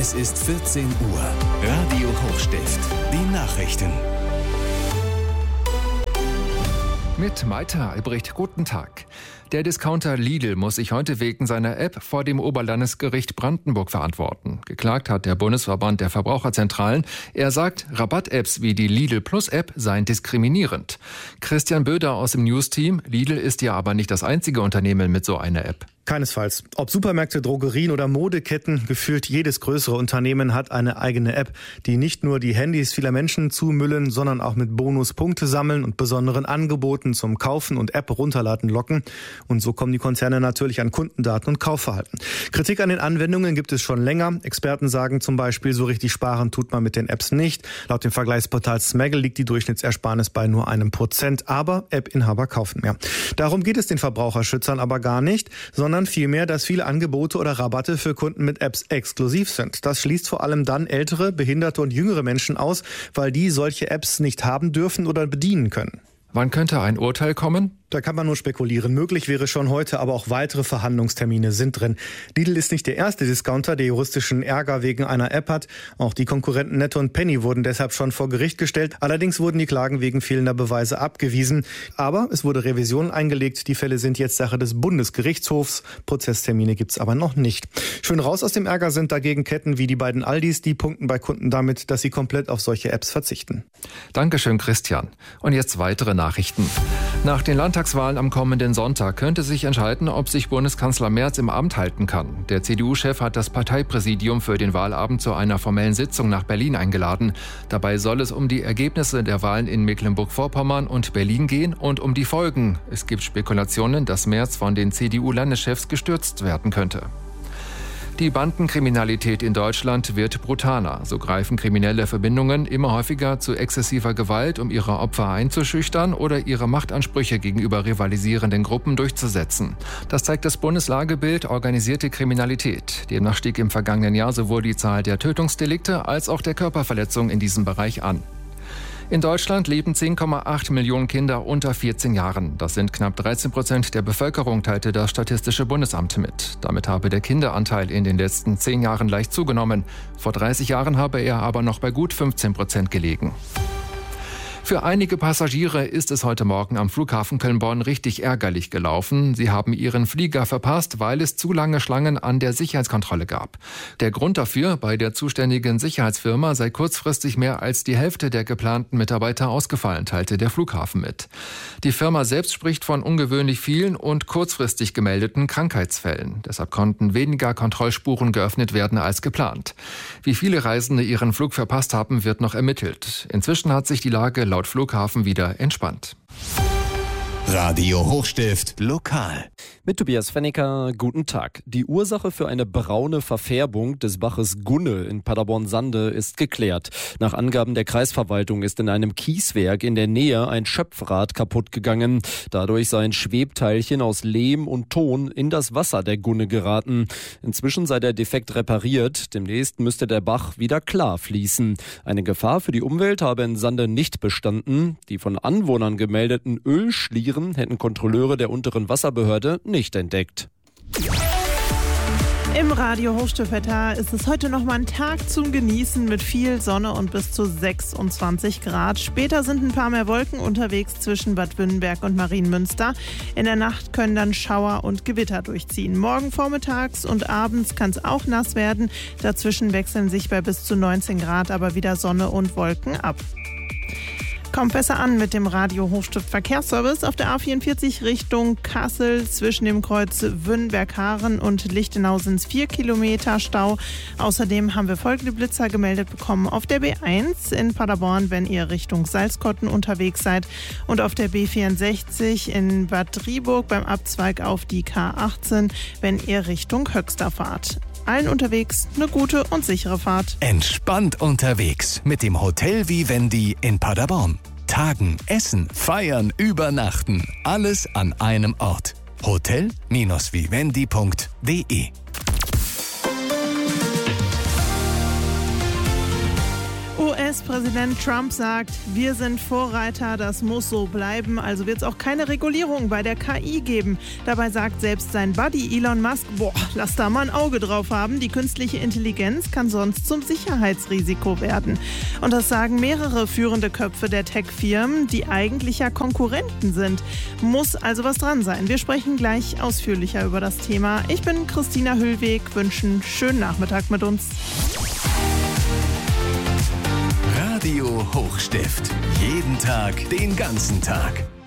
Es ist 14 Uhr. Radio Hochstift. Die Nachrichten. Mit Maita Albrecht, guten Tag. Der Discounter Lidl muss sich heute wegen seiner App vor dem Oberlandesgericht Brandenburg verantworten. Geklagt hat der Bundesverband der Verbraucherzentralen. Er sagt, Rabatt-Apps wie die Lidl Plus App seien diskriminierend. Christian Böder aus dem News-Team. Lidl ist ja aber nicht das einzige Unternehmen mit so einer App. Keinesfalls. Ob Supermärkte, Drogerien oder Modeketten, gefühlt jedes größere Unternehmen hat eine eigene App, die nicht nur die Handys vieler Menschen zumüllen, sondern auch mit Bonuspunkte sammeln und besonderen Angeboten zum Kaufen und App runterladen locken. Und so kommen die Konzerne natürlich an Kundendaten und Kaufverhalten. Kritik an den Anwendungen gibt es schon länger. Experten sagen zum Beispiel, so richtig sparen tut man mit den Apps nicht. Laut dem Vergleichsportal Smaggle liegt die Durchschnittsersparnis bei nur 1%. Aber App-Inhaber kaufen mehr. Darum geht es den Verbraucherschützern aber gar nicht, sondern vielmehr, dass viele Angebote oder Rabatte für Kunden mit Apps exklusiv sind. Das schließt vor allem dann ältere, behinderte und jüngere Menschen aus, weil die solche Apps nicht haben dürfen oder bedienen können. Wann könnte ein Urteil kommen? Da kann man nur spekulieren. Möglich wäre schon heute, aber auch weitere Verhandlungstermine sind drin. Lidl ist nicht der erste Discounter, der juristischen Ärger wegen einer App hat. Auch die Konkurrenten Netto und Penny wurden deshalb schon vor Gericht gestellt. Allerdings wurden die Klagen wegen fehlender Beweise abgewiesen. Aber es wurde Revision eingelegt. Die Fälle sind jetzt Sache des Bundesgerichtshofs. Prozesstermine gibt's aber noch nicht. Schön raus aus dem Ärger sind dagegen Ketten wie die beiden Aldis. Die punkten bei Kunden damit, dass sie komplett auf solche Apps verzichten. Dankeschön, Christian. Und jetzt weitere Nachrichten. Nach den Landtagswahlen am kommenden Sonntag könnte sich entscheiden, ob sich Bundeskanzler Merz im Amt halten kann. Der CDU-Chef hat das Parteipräsidium für den Wahlabend zu einer formellen Sitzung nach Berlin eingeladen. Dabei soll es um die Ergebnisse der Wahlen in Mecklenburg-Vorpommern und Berlin gehen und um die Folgen. Es gibt Spekulationen, dass Merz von den CDU-Landeschefs gestürzt werden könnte. Die Bandenkriminalität in Deutschland wird brutaler. So greifen kriminelle Verbindungen immer häufiger zu exzessiver Gewalt, um ihre Opfer einzuschüchtern oder ihre Machtansprüche gegenüber rivalisierenden Gruppen durchzusetzen. Das zeigt das Bundeslagebild Organisierte Kriminalität. Demnach stieg im vergangenen Jahr sowohl die Zahl der Tötungsdelikte als auch der Körperverletzungen in diesem Bereich an. In Deutschland leben 10,8 Millionen Kinder unter 14 Jahren. Das sind knapp 13% der Bevölkerung, teilte das Statistische Bundesamt mit. Damit habe der Kinderanteil in den letzten 10 Jahren leicht zugenommen. Vor 30 Jahren habe er aber noch bei gut 15% gelegen. Für einige Passagiere ist es heute Morgen am Flughafen Köln-Bonn richtig ärgerlich gelaufen. Sie haben ihren Flieger verpasst, weil es zu lange Schlangen an der Sicherheitskontrolle gab. Der Grund dafür, bei der zuständigen Sicherheitsfirma sei kurzfristig mehr als die Hälfte der geplanten Mitarbeiter ausgefallen, teilte der Flughafen mit. Die Firma selbst spricht von ungewöhnlich vielen und kurzfristig gemeldeten Krankheitsfällen. Deshalb konnten weniger Kontrollspuren geöffnet werden als geplant. Wie viele Reisende ihren Flug verpasst haben, wird noch ermittelt. Inzwischen hat sich die Lage laut Flughafen wieder entspannt. Radio Hochstift lokal. Mit Tobias Fennicker, guten Tag. Die Ursache für eine braune Verfärbung des Baches Gunne in Paderborn-Sande ist geklärt. Nach Angaben der Kreisverwaltung ist in einem Kieswerk in der Nähe ein Schöpfrad kaputt gegangen. Dadurch seien Schwebteilchen aus Lehm und Ton in das Wasser der Gunne geraten. Inzwischen sei der Defekt repariert. Demnächst müsste der Bach wieder klar fließen. Eine Gefahr für die Umwelt habe in Sande nicht bestanden. Die von Anwohnern gemeldeten Ölschlieren hätten Kontrolleure der unteren Wasserbehörde nicht entdeckt. Im Radio Hochstiftwetter ist es heute nochmal ein Tag zum Genießen mit viel Sonne und bis zu 26 Grad. Später sind ein paar mehr Wolken unterwegs zwischen Bad Wünnenberg und Marienmünster. In der Nacht können dann Schauer und Gewitter durchziehen. Morgen vormittags und abends kann es auch nass werden. Dazwischen wechseln sich bei bis zu 19 Grad aber wieder Sonne und Wolken ab. Kommt besser an mit dem Radio Hochstift Verkehrsservice auf der A44 Richtung Kassel. Zwischen dem Kreuz Wünnenberg-Haaren und Lichtenau sind es 4 Kilometer Stau. Außerdem haben wir folgende Blitzer gemeldet bekommen auf der B1 in Paderborn, wenn ihr Richtung Salzkotten unterwegs seid, und auf der B64 in Bad Driburg beim Abzweig auf die K18, wenn ihr Richtung Höxter fahrt. Allen unterwegs eine gute und sichere Fahrt. Entspannt unterwegs mit dem Hotel Vivendi in Paderborn. Tagen, essen, feiern, übernachten. Alles an einem Ort. Hotel-vivendi.de US-Präsident Trump sagt, wir sind Vorreiter, das muss so bleiben, also wird es auch keine Regulierung bei der KI geben. Dabei sagt selbst sein Buddy Elon Musk, lass da mal ein Auge drauf haben, die künstliche Intelligenz kann sonst zum Sicherheitsrisiko werden. Und das sagen mehrere führende Köpfe der Tech-Firmen, die eigentlich ja Konkurrenten sind. Muss also was dran sein. Wir sprechen gleich ausführlicher über das Thema. Ich bin Christina Hüllweg, wünsche einen schönen Nachmittag mit uns. Radio Hochstift. Jeden Tag, den ganzen Tag.